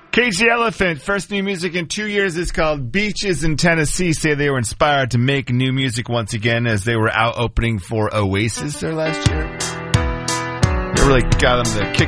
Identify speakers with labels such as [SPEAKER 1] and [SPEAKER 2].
[SPEAKER 1] Cage the Elephant, first new music in 2 years is called Beaches in Tennessee. Say they were inspired to make new music once again as they were out opening for Oasis there last year. They really got them to kick